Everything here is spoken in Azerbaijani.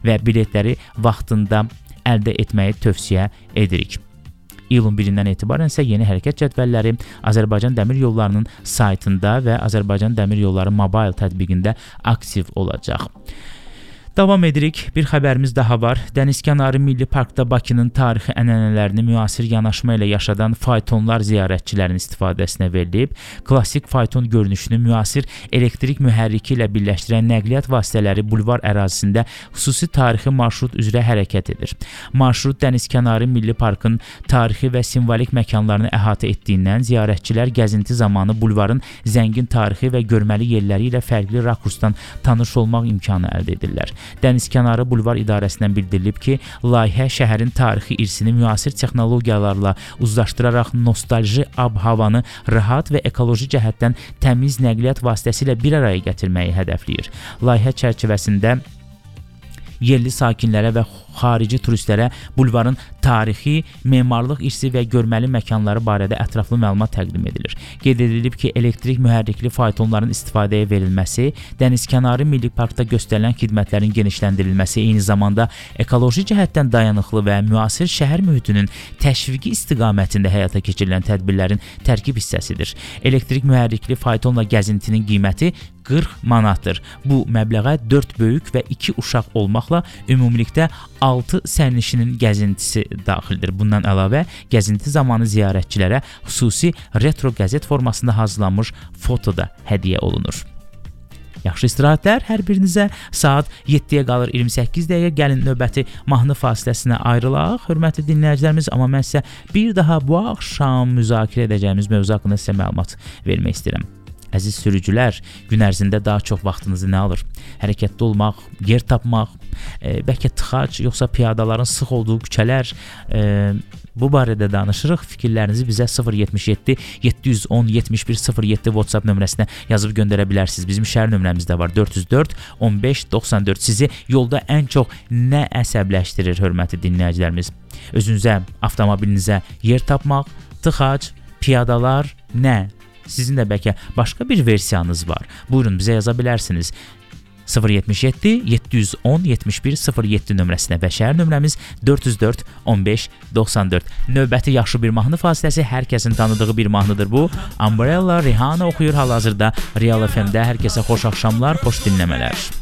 və biletləri vaxtında əldə etməyi tövsiyə edirik. İyulun 1-dən etibarən isə yeni hərəkət cədvəlləri Azərbaycan Dəmir Yollarının saytında və Azərbaycan Dəmir Yolları mobil tətbiqində aktiv olacaq. Davam edirik. Bir xəbərimiz daha var. Dənizkənarı Milli Parkda Bakının tarixi ənənələrini müasir yanaşma ilə yaşadan faytonlar ziyarətçilərin istifadəsinə verilib. Klassik fayton görünüşünü müasir elektrik mühərriki ilə birləşdirən nəqliyyat vasitələri bulvar ərazisində xüsusi tarixi marşrut üzrə hərəkət edir. Marşrut Dənizkənarı Milli Parkın tarixi və simvolik məkanlarını əhatə etdiyindən ziyarətçilər gəzinti zamanı bulvarın zəngin tarixi və görməli yerləri ilə fərqli rakursdan tanış olmaq imkanı əldə edirlər. Dənizkənarı Bulvar İdarəsindən bildirilib ki, layihə şəhərin tarixi irsini müasir texnologiyalarla uzlaşdıraraq nostalji ab-havanı rahat və ekoloji cəhətdən təmiz nəqliyyat vasitəsilə bir araya gətirməyi hədəfləyir. Layihə çərçivəsində yerli sakinlərə və xarici turistlərə bulvarın tarixi, memarlıq irsi və görməli məkanları barədə ətraflı məlumat təqdim edilir. Qeyd edilib ki, elektrik mühərrikli faytonların istifadəyə verilməsi, dənizkənarı Milli Parkda göstərilən xidmətlərin genişləndirilməsi, eyni zamanda ekoloji cəhətdən dayanıqlı və müasir şəhər mühitinin təşviqi istiqamətində həyata keçirilən tədbirlərin tərkib hissəsidir. Elektrik mühərrikli faytonla gəzintinin qiyməti 40 manatdır. Bu məbləğə 4 böyük və 2 uşaq olmaqla ümumilikdə 6 sərnişinin gəzintisi daxildir. Bundan əlavə, gəzinti zamanı ziyarətçilərə xüsusi retro qəzet formasında hazırlanmış foto da hədiyyə olunur. Yaxşı istirahətlər hər birinizə. Saat 7-yə qalır 28 dəqiqə. Gəlin növbəti mahnı fasiləsinə ayrılaq, hörmətli dinləyicilərimiz. Amma mən sizə bir daha bu axşam müzakirə edəcəyimiz mövzu haqqında sizə məlumat vermək istəyirəm. Əziz sürücülər, gün ərzində daha çox vaxtınızı nə alır? Hərəkətdə olmaq, yer tapmaq, bəlkə tıxac, yoxsa piyadaların sıx olduğu küçələr, bu barədə danışırıq. Fikirlərinizi bizə 077 710 71 07 WhatsApp nömrəsinə yazıb göndərə bilərsiniz. Bizim şəhər nömrəmiz də var, 404 15 94. Sizi yolda ən çox nə əsəbləşdirir, hörmətli dinləyicilərimiz? Özünüzə, avtomobilinizə yer tapmaq, tıxac, piyadalar, nə? Sizin də bəlkə başqa bir versiyanız var. Buyurun, bizə yaza bilərsiniz. 077 710 71 07 nömrəsinə və şəhər nömrəmiz 404 15 94. Növbəti yaxşı bir mahnı fasiləsi, hər kəsin tanıdığı bir mahnıdır bu. Umbrella Rihanna oxuyur hal-hazırda Real FM-də. Hər kəsə xoş axşamlar, xoş dinləmələr.